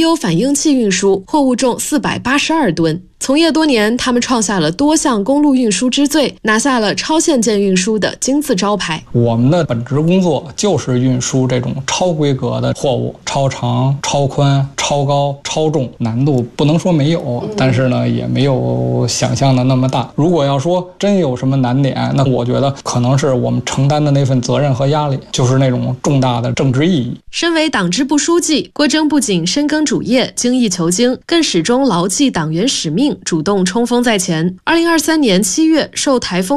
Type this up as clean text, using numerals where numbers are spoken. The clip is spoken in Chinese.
油反应器运输，货物重482吨。从业多年，他们创下了多项公路运输之最，拿下了超限件运输的金字招牌。 我们的本职工作就是运输这种超规格的货物，超长、超宽、超高、超重，难度不能说没有，但是呢，也没有想象的那么大。如果要说真有什么难点，那我觉得可能是我们承担的那份责任和压力，就是那种重大的政治意义。 身为党支部书记，郭征不仅深耕主业、精益求精，更始终牢记党员使命，主动冲锋在前。2023年7月，受台风